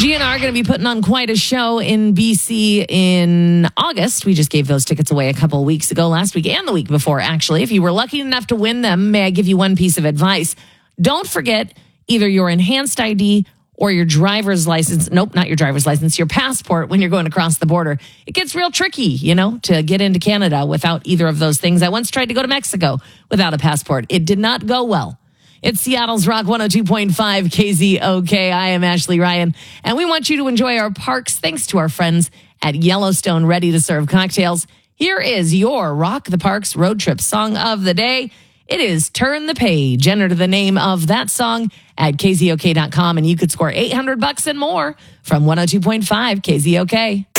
GNR are going to be putting on quite a show in BC in August. We just gave those tickets away a couple of weeks ago, last week and the week before, actually. If you were lucky enough to win them, may I give you one piece of advice? Don't forget either your enhanced ID or your driver's license. Nope, not your driver's license, your passport when you're going across the border. It gets real tricky, to get into Canada without either of those things. I once tried to go to Mexico without a passport. It did not go well. It's Seattle's Rock 102.5 KZOK. I am Ashley Ryan, and we want you to enjoy our parks thanks to our friends at Yellowstone Ready to Serve Cocktails. Here is your Rock the Parks road trip song of the day. It is Turn the Page. Enter the name of that song at KZOK.com, and you could score $800 and more from 102.5 KZOK.